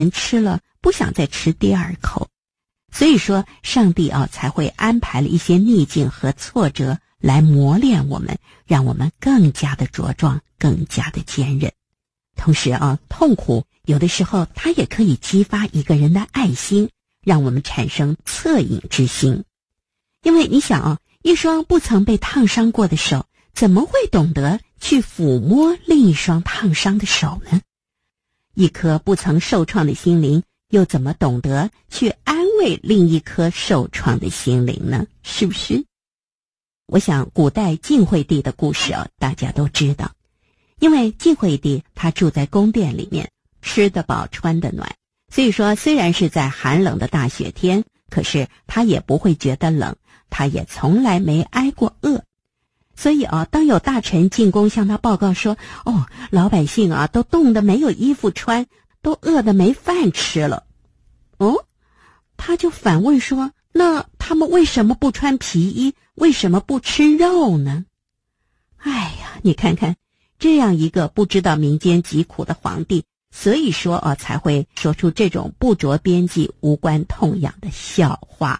人吃了不想再吃第二口。所以说上帝才会安排了一些逆境和挫折来磨练我们，让我们更加的茁壮，更加的坚韧。同时痛苦有的时候它也可以激发一个人的爱心，让我们产生恻隐之心。因为你想一双不曾被烫伤过的手，怎么会懂得去抚摸另一双烫伤的手呢？一颗不曾受创的心灵，又怎么懂得去安慰另一颗受创的心灵呢？是不是？我想古代晋惠帝的故事大家都知道。因为晋惠帝他住在宫殿里面，吃得饱穿得暖，所以说虽然是在寒冷的大雪天，可是他也不会觉得冷，他也从来没挨过饿。所以当有大臣进宫向他报告说，老百姓都冻得没有衣服穿，都饿得没饭吃了。他就反问说，那他们为什么不穿皮衣，为什么不吃肉呢？哎呀，你看看这样一个不知道民间疾苦的皇帝，所以说才会说出这种不着边际无关痛痒的笑话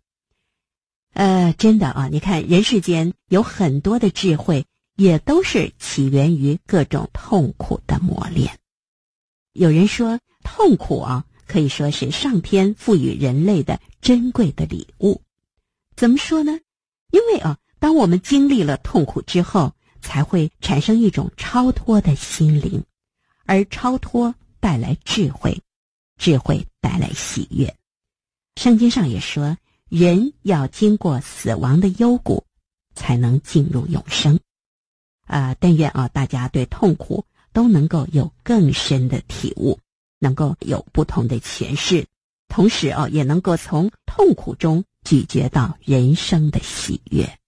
真的你看人世间有很多的智慧，也都是起源于各种痛苦的磨练。有人说痛苦可以说是上天赋予人类的珍贵的礼物。怎么说呢？因为当我们经历了痛苦之后，才会产生一种超脱的心灵，而超脱带来智慧，智慧带来喜悦。圣经上也说，人要经过死亡的幽谷，才能进入永生。但愿大家对痛苦都能够有更深的体悟，能够有不同的诠释，同时也能够从痛苦中咀嚼到人生的喜悦。